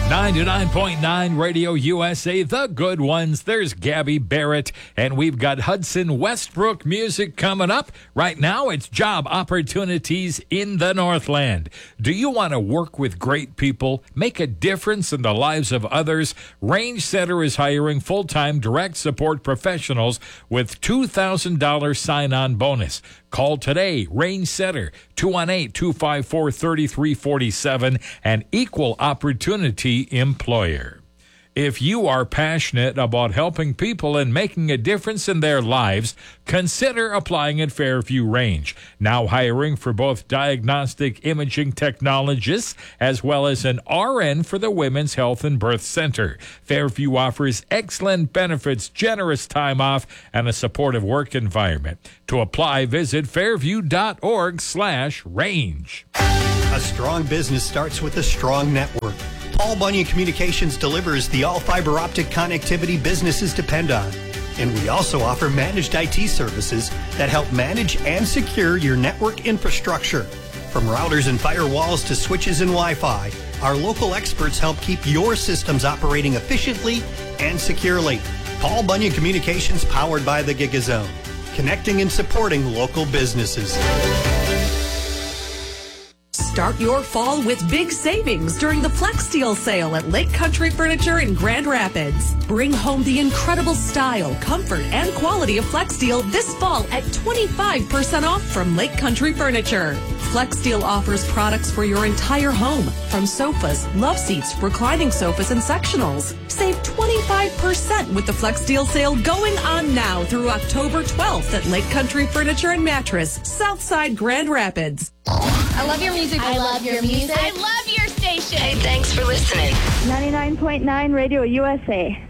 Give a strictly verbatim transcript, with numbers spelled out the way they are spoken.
ninety-nine point nine Radio U S A, the good ones. There's Gabby Barrett, and we've got Hudson Westbrook music coming up. Right now, it's job opportunities in the Northland. Do you want to work with great people, make a difference in the lives of others? Range Center is hiring full-time direct support professionals with two thousand dollars sign-on bonus. Call today, Range Center, two one eight, two five four, three three four seven, an equal opportunity employer. If you are passionate about helping people and making a difference in their lives, consider applying at Fairview Range. Now hiring for both diagnostic imaging technologists as well as an R N for the Women's Health and Birth Center. Fairview offers excellent benefits, generous time off, and a supportive work environment. To apply, visit fairview.org slash range. A strong business starts with a strong network. Paul Bunyan Communications delivers the all-fiber optic connectivity businesses depend on. And we also offer managed I T services that help manage and secure your network infrastructure. From routers and firewalls to switches and Wi-Fi, our local experts help keep your systems operating efficiently and securely. Paul Bunyan Communications, powered by the GigaZone, connecting and supporting local businesses. Start your fall with big savings during the Flex Deal sale at Lake Country Furniture in Grand Rapids. Bring home the incredible style, comfort, and quality of Flex Deal this fall at twenty-five percent off from Lake Country Furniture. Flex Deal offers products for your entire home, from sofas, love seats, reclining sofas, and sectionals. Save twenty-five percent with the Flex Deal sale going on now through October twelfth at Lake Country Furniture and Mattress, Southside Grand Rapids. I love your music. I love your music. I love your station. Hey, thanks for listening. ninety-nine point nine Radio U S A.